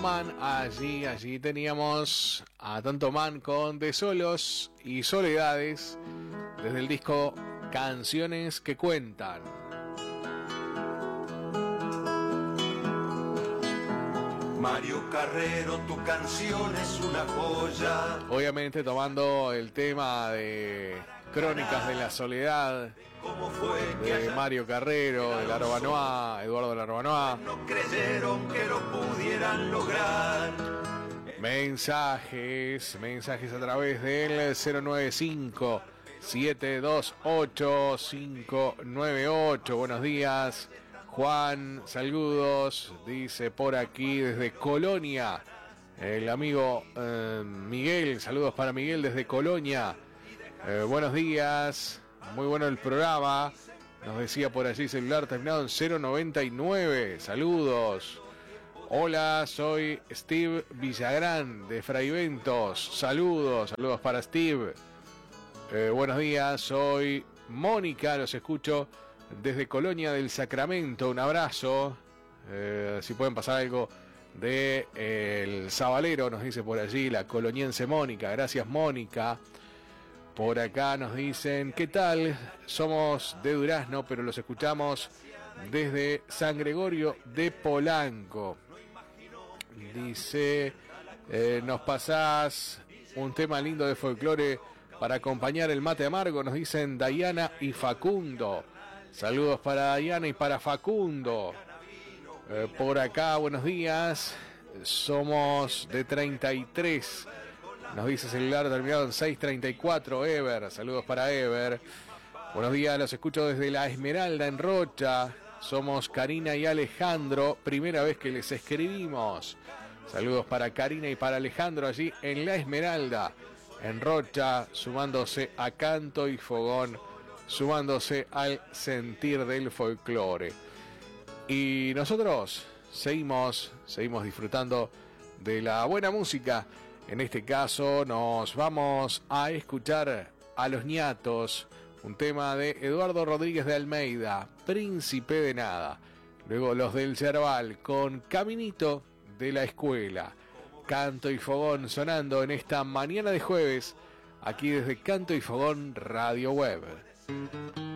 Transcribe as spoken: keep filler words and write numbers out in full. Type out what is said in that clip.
Man, allí, allí teníamos a Tanto Man con De Solos y Soledades desde el disco Canciones que Cuentan. Mario Carrero, tu canción es una joya. Obviamente tomando el tema de Crónicas de la Soledad de Mario Carrero, de Larbanois, Eduardo Larbanois. No creyeron que lo pudieran lograr. Mensajes, mensajes a través del cero nueve cinco, siete dos ocho, cinco nueve ocho. Buenos días, Juan, saludos, dice por aquí desde Colonia, el amigo eh, Miguel, saludos para Miguel desde Colonia. Eh, buenos días, muy bueno el programa, nos decía por allí celular terminado en cero noventa y nueve, saludos. Hola, soy Steve Villagrán de Fraiventos, saludos, saludos para Steve. Eh, buenos días, soy Mónica, los escucho desde Colonia del Sacramento, un abrazo. Eh, si pueden pasar algo de eh, El Sabalero, nos dice por allí la coloniense Mónica. Gracias, Mónica. Por acá nos dicen, ¿qué tal? Somos de Durazno, pero los escuchamos desde San Gregorio de Polanco. Dice, eh, nos pasás un tema lindo de folclore para acompañar el mate amargo, nos dicen Dayana y Facundo. Saludos para Dayana y para Facundo. Eh, por acá, buenos días. Somos de treinta y tres. Nos dice celular terminado en seiscientos treinta y cuatro. Ever. Saludos para Ever. Buenos días, los escucho desde La Esmeralda en Rocha. Somos Karina y Alejandro. Primera vez que les escribimos. Saludos para Karina y para Alejandro allí en La Esmeralda, en Rocha, sumándose a Canto y Fogón, sumándose al sentir del folclore. Y nosotros seguimos, seguimos disfrutando de la buena música. En este caso nos vamos a escuchar a Los Ñatos, un tema de Eduardo Rodríguez de Almeida, Príncipe de Nada. Luego Los del Yerbal con Caminito de la Escuela. Canto y Fogón sonando en esta mañana de jueves, aquí desde Canto y Fogón Radio Web.